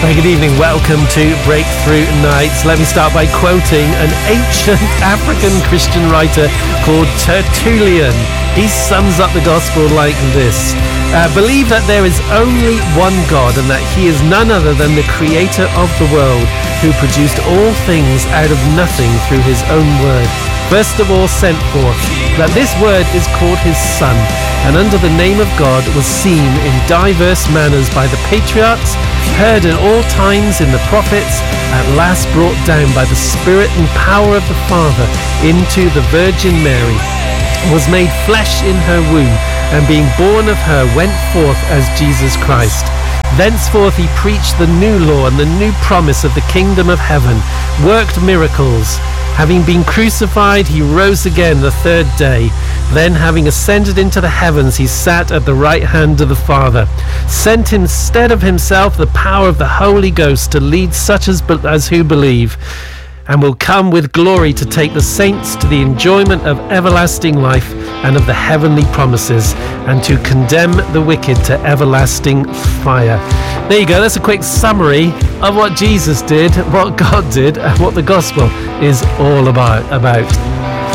Very good evening. Welcome to Breakthrough Nights. Let me start by quoting an ancient African Christian writer called Tertullian. He sums up the gospel like this. Believe that there is only one God and that he is none other than the creator of the world, who produced all things out of nothing through his own word. First of all sent forth, that this word is called his Son, and under the name of God was seen in diverse manners by the patriarchs, heard in all times in the prophets, at last brought down by the Spirit and power of the Father into the Virgin Mary, was made flesh in her womb, and being born of her went forth as Jesus Christ. Thenceforth he preached the new law and the new promise of the kingdom of heaven, worked miracles. Having been crucified, he rose again the third day. Then, having ascended into the heavens, he sat at the right hand of the Father, sent instead of himself the power of the Holy Ghost to lead such as who believe, and will come with glory to take the saints to the enjoyment of everlasting life and of the heavenly promises, and to condemn the wicked to everlasting fire. There you go. That's a quick summary of what Jesus did, what God did, and what the gospel is all about.